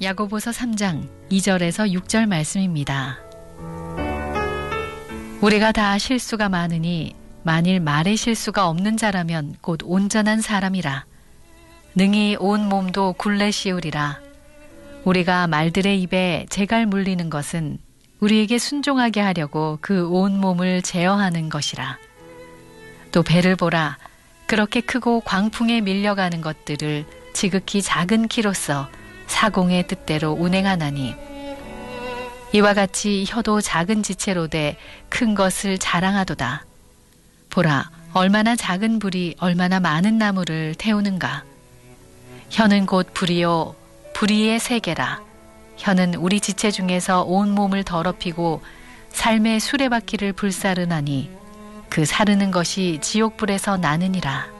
야고보서 3장 2절에서 6절 말씀입니다. 우리가 다 실수가 많으니 만일 말에 실수가 없는 자라면 곧 온전한 사람이라. 능히 온 몸도 굴레 씌우리라. 우리가 말들의 입에 재갈 물리는 것은 우리에게 순종하게 하려고 그 온 몸을 제어하는 것이라. 또 배를 보라. 그렇게 크고 광풍에 밀려가는 것들을 지극히 작은 키로서 사공의 뜻대로 운행하나니 이와 같이 혀도 작은 지체로 돼 큰 것을 자랑하도다. 보라, 얼마나 작은 불이 얼마나 많은 나무를 태우는가. 혀는 곧 불이요 불의의 세계라. 혀는 우리 지체 중에서 온 몸을 더럽히고 삶의 수레바퀴를 불사르나니 그 사르는 것이 지옥불에서 나느니라.